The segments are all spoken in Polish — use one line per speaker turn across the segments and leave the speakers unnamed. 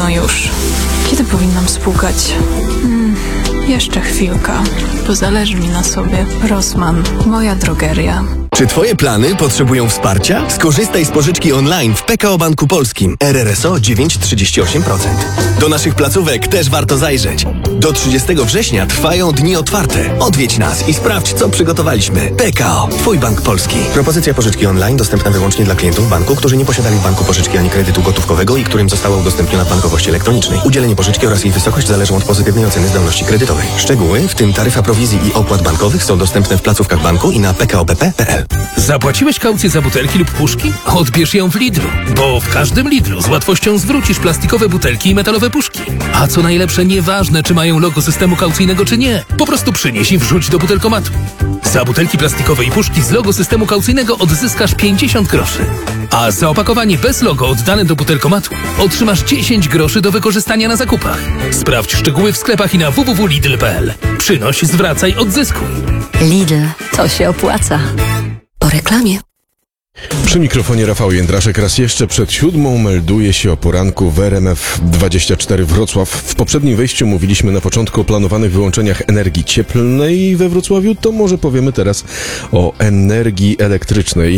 No już. Kiedy powinnam spłukać? Jeszcze chwilka, bo zależy mi na sobie. Rossmann, moja drogeria.
Czy Twoje plany potrzebują wsparcia? Skorzystaj z pożyczki online w PKO Banku Polskim. RRSO 9,38%. Do naszych placówek też warto zajrzeć. Do 30 września trwają dni otwarte. Odwiedź nas i sprawdź, co przygotowaliśmy. PKO, Twój bank polski. Propozycja pożyczki online dostępna wyłącznie dla klientów banku, którzy nie posiadali w banku pożyczki ani kredytu gotówkowego i którym została udostępniona w bankowości elektronicznej. Udzielenie pożyczki oraz jej wysokość zależą od pozytywnej oceny zdolności kredytowej. Szczegóły, w tym taryfa prowizji i opłat bankowych, są dostępne w placówkach banku i na pkobp.pl.
Zapłaciłeś kaucję za butelki lub puszki? Odbierz ją w Lidlu, bo w każdym Lidlu z łatwością zwrócisz plastikowe butelki i metalowe puszki. A co najlepsze, nieważne, czy mają logo systemu kaucyjnego, czy nie. Po prostu przynieś i wrzuć do butelkomatu. Za butelki plastikowe i puszki z logo systemu kaucyjnego odzyskasz 50 groszy. A za opakowanie bez logo oddane do butelkomatu otrzymasz 10 groszy do wykorzystania na zakupach. Sprawdź szczegóły w sklepach i na www.lidl.pl. Przynoś, zwracaj, odzyskuj.
Lidl, to się opłaca. Po reklamie.
Przy mikrofonie Rafał Jędraszek. Raz jeszcze przed 7 melduje się o poranku w RMF24 Wrocław. W poprzednim wejściu mówiliśmy na początku o planowanych wyłączeniach energii cieplnej we Wrocławiu, to może powiemy teraz o energii elektrycznej.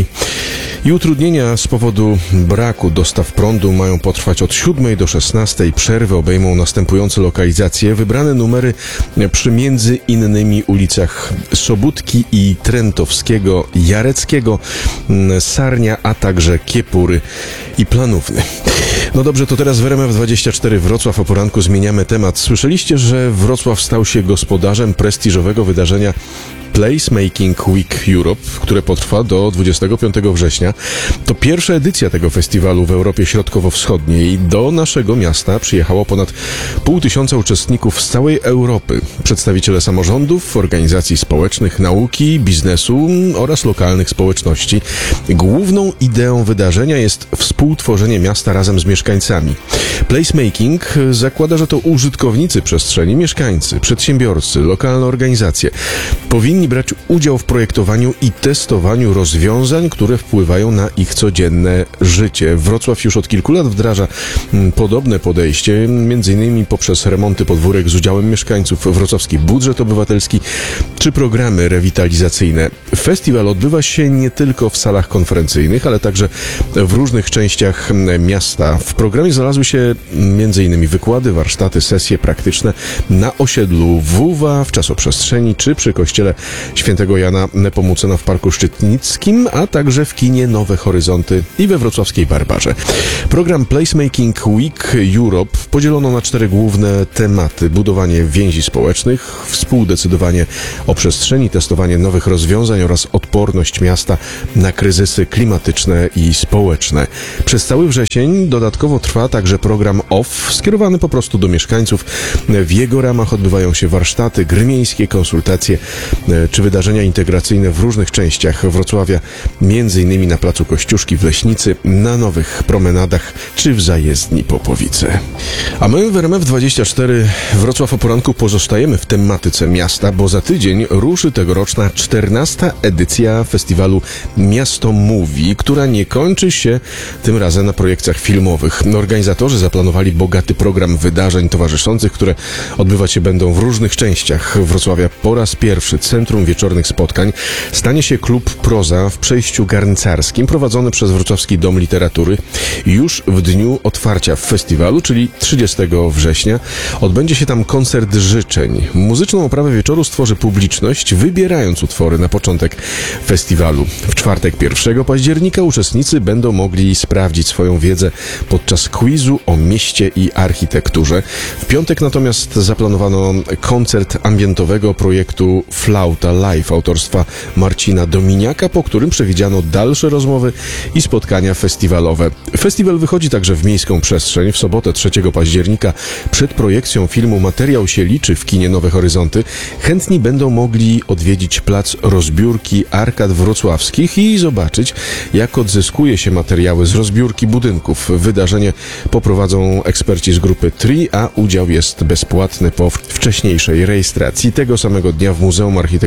I utrudnienia z powodu braku dostaw prądu mają potrwać od 7 do 16. Przerwy obejmą następujące lokalizacje. Wybrane numery przy między innymi ulicach Sobótki i Trentowskiego, Jareckiego, Sarnia, a także Kiepury i Planówny. No dobrze, to teraz w RMF24 Wrocław o poranku zmieniamy temat. Słyszeliście, że Wrocław stał się gospodarzem prestiżowego wydarzenia Placemaking Week Europe, które potrwa do 25 września. To pierwsza edycja tego festiwalu w Europie Środkowo-Wschodniej. Do naszego miasta przyjechało ponad 500 uczestników z całej Europy. Przedstawiciele samorządów, organizacji społecznych, nauki, biznesu oraz lokalnych społeczności. Główną ideą wydarzenia jest współtworzenie miasta razem z mieszkańcami. Placemaking zakłada, że to użytkownicy przestrzeni, mieszkańcy, przedsiębiorcy, lokalne organizacje powinni brać udział w projektowaniu i testowaniu rozwiązań, które wpływają na ich codzienne życie. Wrocław już od kilku lat wdraża podobne podejście, m.in. poprzez remonty podwórek z udziałem mieszkańców, wrocławski budżet obywatelski czy programy rewitalizacyjne. Festiwal odbywa się nie tylko w salach konferencyjnych, ale także w różnych częściach miasta. W programie znalazły się m.in. wykłady, warsztaty, sesje praktyczne na osiedlu Wówa, w czasoprzestrzeni czy przy kościele Świętego Jana Nepomucena w Parku Szczytnickim, a także w kinie Nowe Horyzonty i we wrocławskiej Barbarze. Program Placemaking Week Europe podzielono na 4 główne tematy: budowanie więzi społecznych, współdecydowanie o przestrzeni, testowanie nowych rozwiązań oraz odporność miasta na kryzysy klimatyczne i społeczne. Przez cały wrzesień dodatkowo trwa także program OFF, skierowany po prostu do mieszkańców. W jego ramach odbywają się warsztaty, gry miejskie, konsultacje czy wydarzenia integracyjne w różnych częściach Wrocławia, m.in. na placu Kościuszki w Leśnicy, na Nowych Promenadach czy w zajezdni Popowice. A my w RMF24 Wrocław o poranku pozostajemy w tematyce miasta, bo za tydzień ruszy tegoroczna 14. edycja festiwalu Miasto Mówi, która nie kończy się tym razem na projekcjach filmowych. Organizatorzy zaplanowali bogaty program wydarzeń towarzyszących, które odbywać się będą w różnych częściach Wrocławia. Po raz pierwszy centrum wieczornych spotkań stanie się klub Proza w przejściu garncarskim, prowadzony przez Wrocławski Dom Literatury. Już w dniu otwarcia festiwalu, czyli 30 września, odbędzie się tam koncert życzeń. Muzyczną oprawę wieczoru stworzy publiczność, wybierając utwory na początek festiwalu. W czwartek 1 października uczestnicy będą mogli sprawdzić swoją wiedzę podczas quizu o mieście i architekturze. W piątek natomiast zaplanowano koncert ambientowego projektu Flauta Live autorstwa Marcina Dominiaka, po którym przewidziano dalsze rozmowy i spotkania festiwalowe. Festiwal wychodzi także w miejską przestrzeń. W sobotę 3 października przed projekcją filmu Materiał się liczy w kinie Nowe Horyzonty chętni będą mogli odwiedzić plac rozbiórki arkad wrocławskich i zobaczyć, jak odzyskuje się materiały z rozbiórki budynków. Wydarzenie poprowadzą eksperci z grupy TRI, a udział jest bezpłatny po wcześniejszej rejestracji. Tego samego dnia w Muzeum Architektury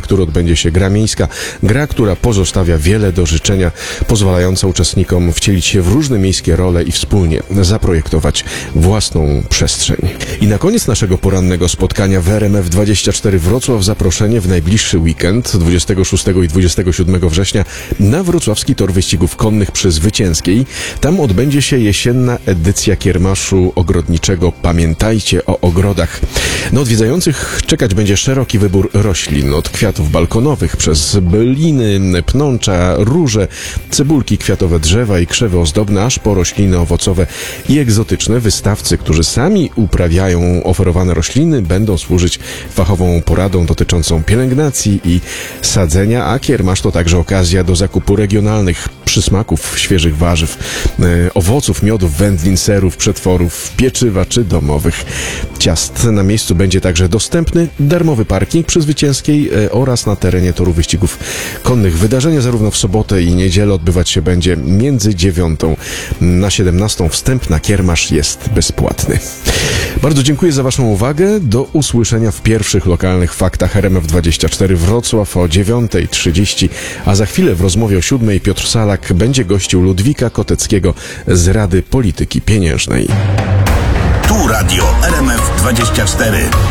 okazję, który odbędzie się gra miejska. Gra, która pozostawia wiele do życzenia, pozwalająca uczestnikom wcielić się w różne miejskie role i wspólnie zaprojektować własną przestrzeń. I na koniec naszego porannego spotkania w RMF24 Wrocław zaproszenie w najbliższy weekend 26 i 27 września na Wrocławski Tor Wyścigów Konnych przy Zwycięskiej. Tam odbędzie się jesienna edycja kiermaszu ogrodniczego Pamiętajcie o ogrodach. Na odwiedzających czekać będzie szeroki wybór roślin, od kwiatów balkonowych przez byliny, pnącza, róże, cebulki, kwiatowe drzewa i krzewy ozdobne, aż po rośliny owocowe i egzotyczne. Wystawcy, którzy sami uprawiają oferowane rośliny, będą służyć fachową poradą dotyczącą pielęgnacji i sadzenia, a kiermasz to także okazja do zakupu regionalnych przysmaków, świeżych warzyw, owoców, miodów, wędlin, serów, przetworów, pieczywa czy domowych ciast. Na miejscu będzie także dostępny darmowy parking przy Zwycięskiej oraz na terenie Toru Wyścigów Konnych. Wydarzenie zarówno w sobotę i niedzielę odbywać się będzie między 9 na 17. Wstęp na kiermasz jest bezpłatny. Bardzo dziękuję za Waszą uwagę. Do usłyszenia w pierwszych lokalnych faktach RMF24 Wrocław o 9:30, a za chwilę w rozmowie o 7:00 Piotr Salak będzie gościł Ludwika Koteckiego z Rady Polityki Pieniężnej.
Tu Radio RMF24.